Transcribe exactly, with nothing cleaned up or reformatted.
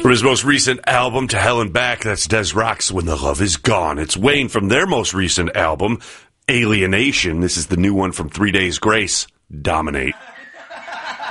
From his most recent album, To Hell and Back, that's Des Rock's When the Love Is Gone. It's Wayne from their most recent album, Alienation. This is the new one from Three Days Grace, Dominate.